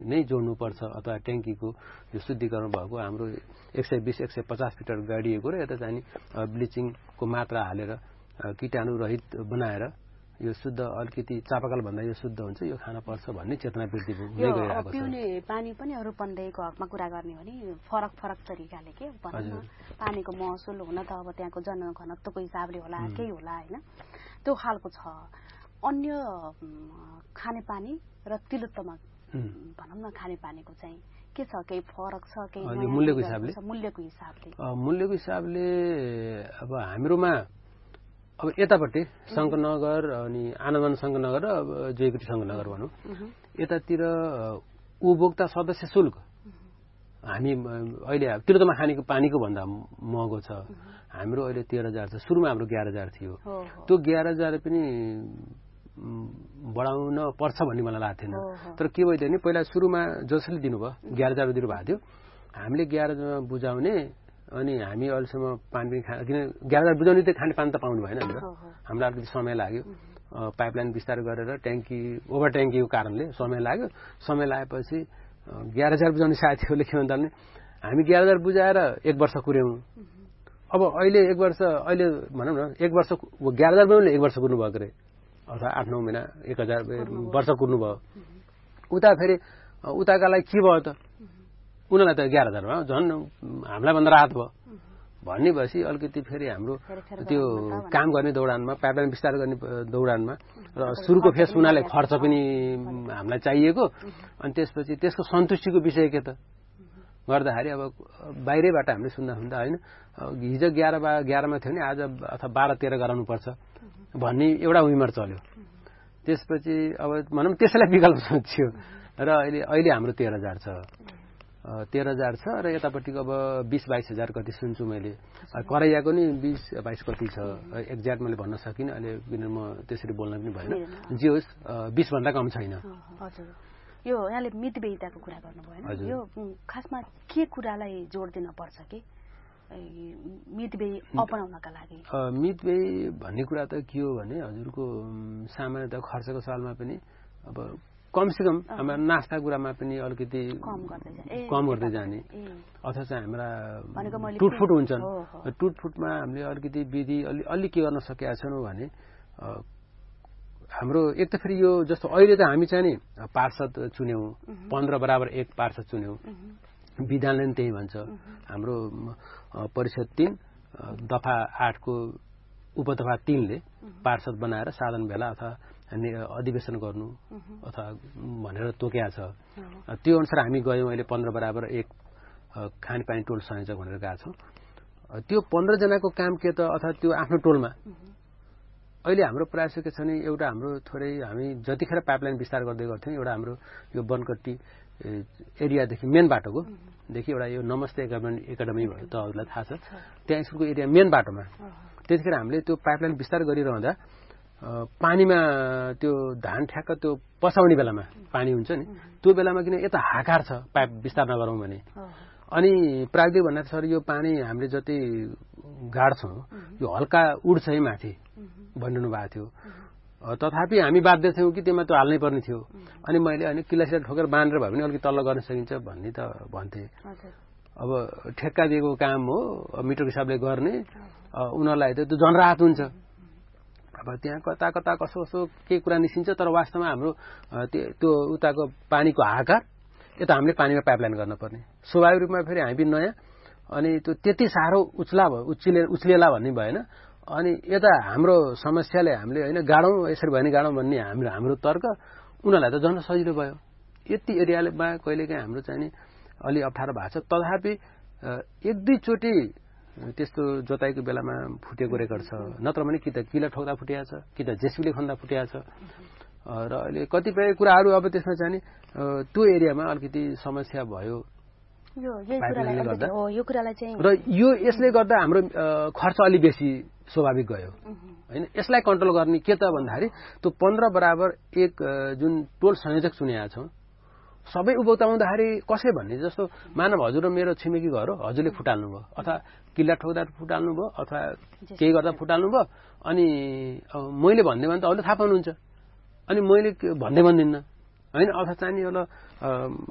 नै जोड्नुपर्छ अथवा ट्याङ्कीको यो शुद्धिकरण भएको हाम्रो 120-150 फिटर गाडिएको र यता चाहिँ ब्लिचिङको मात्रा हालेर कीटाणु रहित बनाएर यो शुद्ध अलिकति चापाकल भन्दा यो शुद्ध हुन्छ यो खान पर्छ भन्ने चेतना वृद्धि हुँदै गइरहेको छ। पिउने पानी पनि रूपन्देहीको हकमा कुरा गर्ने हो भने फरक तरिकाले के भनौँ न पानीको महसुल हुन त अब त्यहाँको जनघनत्वको हिसाबले होला केही होला हैन त्यो खालको छ। अन्य खानेपानी र तिलोत्तमा भनौँ न खानेपानीको चाहिँ के छ केही फरक छ केही मूल्यको हिसाबले अब हामीरोमा अब यतापट्टि शङ्करनगर अनि आनन्दवन शङ्करनगर र जयकुटी शङ्करनगर भनौँ यतातिर उपभोक्ता सदस्य शुल्क हामी अहिले तिलोत्तमा खानेको पानीको भन्दा महँगो छ। हाम्रो अहिले 13,000 छ। सुरुमा हाम्रो 11,000 थियो। त्यो 11,000 पनि बढाउन पर्छ भन्ने मलाई लाग्थेन। तर के भयो भने पहिला सुरुमा जसले दिनुभयो 11,000 दिनुभएको थियो हामीले 11,000 बुझाउने अनि हामी अहिलेसम्म पानी पनि किन 11,000 बुझाउने त खाने पानी त पाउनु भएन नि त हामीलाई अलिकति समय लाग्यो। पाइपलाइन विस्तार गरेर ट्याङ्की ओभर ट्याङ्कीको कारणले समय लाग्यो। समय लागेपछि 11,000 बुझाउने साथीहरूले के भन्दा हामी 11,000 बुझाएर 1 वर्ष कुर्यौँ। अब अहिले 1 वर्ष अहिले भनौँ न 1 वर्ष 11,000 बुझाउनुले 1 वर्ष कुर्नु भएको अरे अथवा 8-9 महिना 1,000 वर्ष कुर्नु भयो। उता फेरि उताकालाई के भयो त उनीहरूलाई त 11,000मा झन् हामीलाई भन्दा राहत भयो भन्ने भएपछि अलिकति फेरि हाम्रो त्यो काम गर्ने दौडानमा पाइपलाइन विस्तार गर्ने दौडानमा र सुरुको फेस हुनाले खर्च पनि हामीलाई चाहिएको अनि त्यसपछि त्यसको सन्तुष्टिको विषय के त गर्दाखेरि अब बाहिरैबाट हामीले सुन्दा होइन हिजो 11मा थियो नि आज अथवा 12-13 गराउनुपर्छ भन्ने एउटा उइमर चल्यो। त्यसपछि अब भनौँ त्यसैलाई विकल्प सोचियो र अहिले हाम्रो 13,000 छ। 13,000 छ र यतापट्टिको अब 20-22,000 कति सुन्छु मैले। करैयाको नि 20-22 कति छ एक्ज्याक्ट मैले भन्न सकिनँ अहिले किन म त्यसरी बोल्न पनि भएन। जे होस् 20 भन्दा कम छैन। हजुर यो यहाँले मितव्ययिताको कुरा गर्नुभयो यो खासमा के कुरालाई जोड दिन पर्छ कि मितव्ययी अपनाउनका लागि? मितव्ययी भन्ने कुरा त के हो भने हजुरको सामान्यतः खर्चको सालमा पनि अब कमसेकम हाम्रो नास्ता कुरामा पनि अलिकति कम गर्दै जाने अथवा चाहिँ हाम्रा टुटफुट हुन्छन्। टुटफुटमा हामीले अलिकति विधि अलि के गर्न सकेका छैनौँ भने हाम्रो एक त फेरि यो जस्तो अहिले त हामी चाहिँ नि पार्षद चुन्यौँ 15/1 पार्षद चुन्यौँ विधानले पनि त्यही भन्छ। हाम्रो परिषद 3 दफा 8 को उपदफा 3 ले पार्षद बनाएर साधन भेला अथवा अधिवेशन गर्नु अथवा भनेर तोकेको छ। त्यो अनुसार हामी गयौँ अहिले 15/1 खानेपानी टोल संयोजक भनेर गएको छौँ। त्यो 15 जनाको काम के त अथवा त्यो आफ्नो टोलमा अहिले हाम्रो प्रयास के छ भने एउटा हाम्रो थोरै हामी जतिखेर पाइपलाइन विस्तार गर्दै गर्थ्यौँ एउटा हाम्रो यो बनकट्टी एरियादेखि मेन बाटोको देखि एउटा यो नमस्ते एकाडेमी भयो त हजुरलाई थाहा छ त्यहाँ स्कुलको एरिया मेन बाटोमा त्यतिखेर हामीले त्यो पाइपलाइन विस्तार गरिरहँदा पानीमा त्यो धान ठ्याक्क त्यो पसाउने बेलामा पानी हुन्छ नि त्यो बेलामा किन यता हाकार छ पाइप विस्तार नगरौँ भने अनि प्राविधिक भन्दा सर यो पानी हामीले जति गाड्छौँ यो हल्का उड्छ है माथि भनिरहनु भएको थियो। तथापि हामी बाध्य थियौँ कि त्यसमा त्यो हाल्नै पर्ने थियो अनि मैले अनि किल्लासिला ठोकेर बाँधेर भए पनि अलिकति तल्लो गर्न सकिन्छ भन्ने त भन्थे। अब ठेक्का दिएको काम हो मिटरको हिसाबले गर्ने उनीहरूलाई त त्यो जनराहत हुन्छ। अब त्यहाँ कता कता कसो कसो केही कुरा निस्किन्छ तर वास्तवमा हाम्रो त्यो उताको पानीको हाकार यता हामीले पानीमा पाइपलाइन गर्न पर्ने स्वाभाविक रूपमा फेरि हामी नयाँ अनि त्यो त्यति साह्रो उच्लिएला भन्ने भएन अनि यता हाम्रो समस्याले हामीले होइन गाडौँ यसरी भयो भने गाडौँ भन्ने हाम्रो तर्क उनीहरूलाई त झन् सजिलो भयो। यति एरियामा कहिलेकाहीँ हाम्रो चाहिँ नि अलि अप्ठ्यारो भएको छ। तथापि 1-2 चोटि त्यस्तो जोताइको बेलामा फुटेको रेकर्ड छ नत्र भने कि त किला ठोक्दा फुटिया छ कि त जेसीबीले खन्दा फुटिया छ र अहिले कतिपय कुराहरू अब त्यसमा चाहिँ नि त्यो एरियामा अलिकति समस्या भयो र यो यसले गर्दा हाम्रो खर्च अलि बेसी स्वाभाविक गयो हैन। यसलाई कन्ट्रोल गर्ने के त भन्दाखेरि त्यो 15/1 जुन टोल संयोजक चुनेका छौँ सबै उपभोक्ता आउँदाखेरि कसै भन्ने जस्तो मानव हजुर र मेरो छिमेकी घर हो हजुरले फुटाल्नु भयो अथवा किल्ला ठोक्दा फुटाल्नु भयो अथवा केही गर्दा फुटाल्नु भयो अनि मैले भन्दै भने त अरूले थाहा पाउनुहुन्छ अनि मैले भन्दै भन्दिनँ होइन अथवा चाहिँ नि एउटा